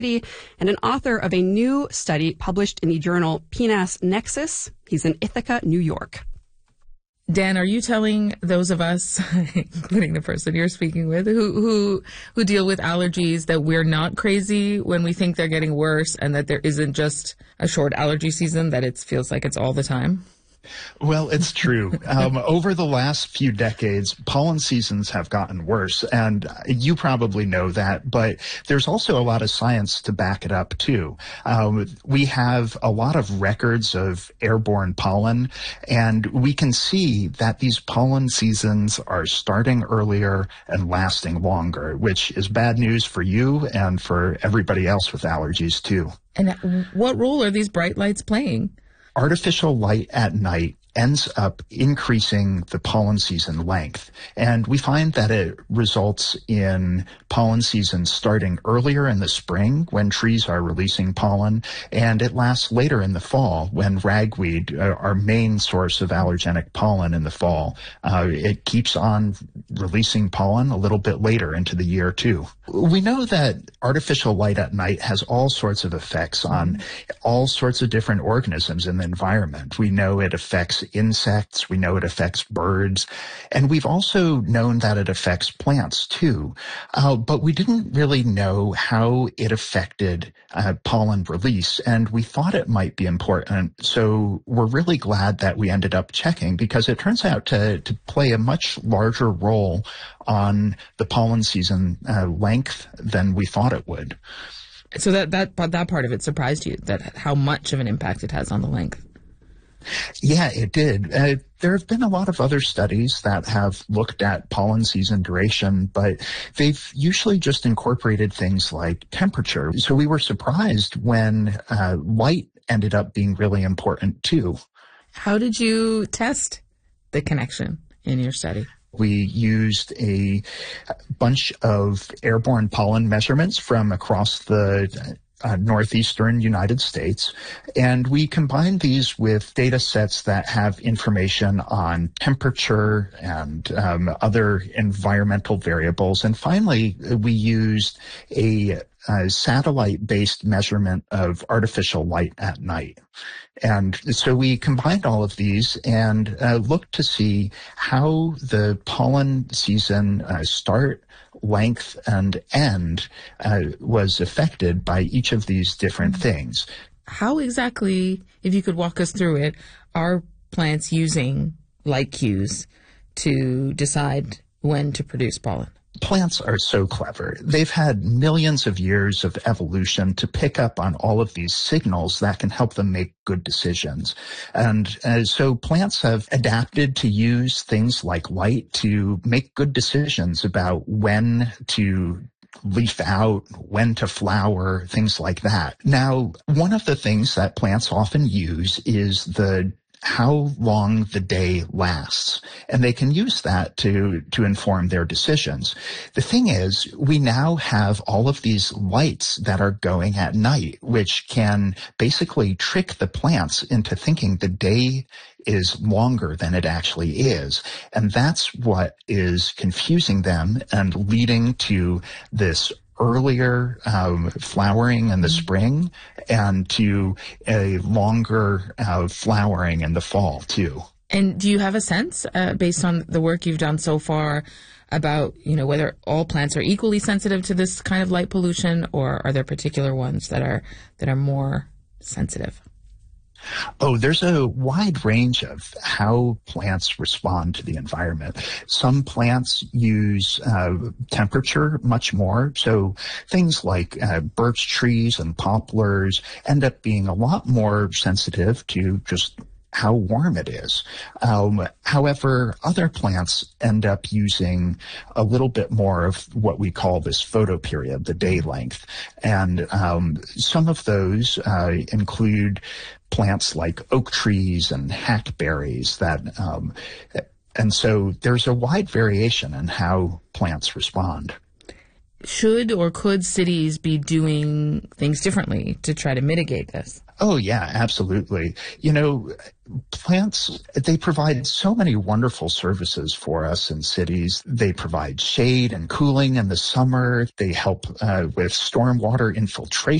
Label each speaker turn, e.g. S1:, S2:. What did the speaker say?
S1: and an author of a new study published in the journal PNAS Nexus. He's in Ithaca, New York.
S2: Dan, are you telling those of us, including the person you're speaking with, who deal with allergies, that we're not crazy when we think they're getting worse and that there isn't just a short allergy season, that it feels like it's all the time?
S3: Well, it's true. Over the last few decades, pollen seasons have gotten worse, and you probably know that, but there's also a lot of science to back it up, too. We have a lot of records of airborne pollen, and we can see that these pollen seasons are starting earlier and lasting longer, which is bad news for you and for everybody else with allergies, too.
S2: And what role are these bright lights playing?
S3: Artificial light at night ends up increasing the pollen season length. And we find that it results in pollen season starting earlier in the spring when trees are releasing pollen, and it lasts later in the fall when ragweed, our main source of allergenic pollen in the fall, it keeps on releasing pollen a little bit later into the year too. We know that artificial light at night has all sorts of effects on all sorts of different organisms in the environment. We know it affects insects, we know it affects birds, and we've also known that it affects plants too. But we didn't really know how it affected pollen release, and we thought it might be important. So we're really glad that we ended up checking, because it turns out to play a much larger role on the pollen season length than we thought it would.
S2: So that part of it surprised you, that how much of an impact it has on the length?
S3: Yeah, it did. There have been a lot of other studies that have looked at pollen season duration, but they've usually just incorporated things like temperature. So we were surprised when light ended up being really important too.
S2: How did you test the connection in your study?
S3: We used a bunch of airborne pollen measurements from across the northeastern United States, and we combined these with data sets that have information on temperature and other environmental variables. And finally, we used a satellite-based measurement of artificial light at night. And so we combined all of these and looked to see how the pollen season start, length, and end was affected by each of these different things.
S2: How exactly, if you could walk us through it, are plants using light cues to decide when to produce pollen?
S3: Plants are so clever. They've had millions of years of evolution to pick up on all of these signals that can help them make good decisions. And so plants have adapted to use things like light to make good decisions about when to leaf out, when to flower, things like that. Now, one of the things that plants often use is how long the day lasts. And they can use that to inform their decisions. The thing is, we now have all of these lights that are going at night, which can basically trick the plants into thinking the day is longer than it actually is. And that's what is confusing them and leading to this earlier flowering in the spring and to a longer flowering in the fall too.
S2: And do you have a sense, based on the work you've done so far, about whether all plants are equally sensitive to this kind of light pollution, or are there particular ones that are more sensitive?
S3: Oh, there's a wide range of how plants respond to the environment. Some plants use temperature much more. So things like birch trees and poplars end up being a lot more sensitive to just how warm it is. However, other plants end up using a little bit more of what we call this photoperiod, the day length. And some of those include plants like oak trees and hackberries and so there's a wide variation in how plants respond.
S2: should or could cities be doing things differently to try to mitigate this?
S3: Oh, yeah, absolutely. Plants, they provide so many wonderful services for us in cities. They provide shade and cooling in the summer. They help with stormwater infiltration